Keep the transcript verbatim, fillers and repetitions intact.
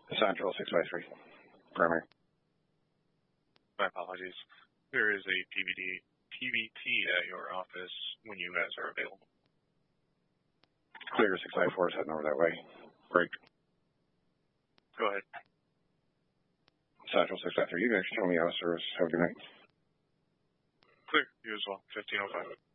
Central six by three. Primary. My apologies. There is a P V D, P V T at your office when you guys are available. Clear six by four is heading over that way. Break. Go ahead. Central six by three. You guys show me out of service. Have a good night. Clear. You as well. fifteen oh five.